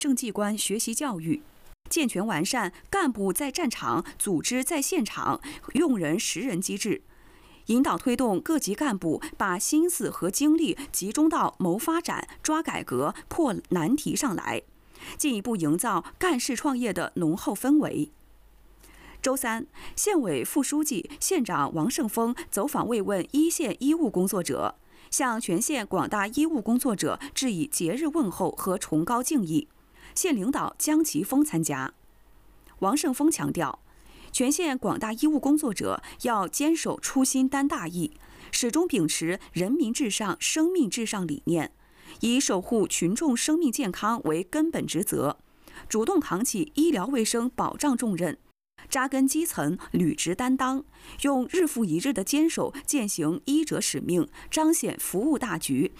政机关学习教育，健全完善干部在战场、组织在现场、用人识人机制，引导推动各级干部把心思和精力集中到谋发展、抓改革、破难题上来，进一步营造干事创业的浓厚氛围。周三，县委副书记、县长王胜峰走访慰问一线医务工作者，向全县广大医务工作者致以节日问候和崇高敬意。县领导江其峰参加。王胜峰强调，全县广大医务工作者要坚守初心担大义，始终秉持人民至上、生命至上理念，以守护群众生命健康为根本职责，主动扛起医疗卫生保障重任，扎根基层，履职担当，用日复一日的坚守践行医者使命，彰显服务大局，